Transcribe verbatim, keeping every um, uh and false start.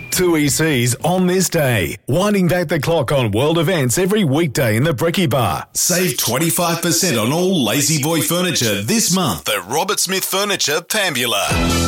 Two E Cs on this day. Winding back the clock on world events every weekday in the Brekkie Bar. Save twenty-five percent on all Lazy Boy furniture this month at Robert Smith Furniture, Pambula.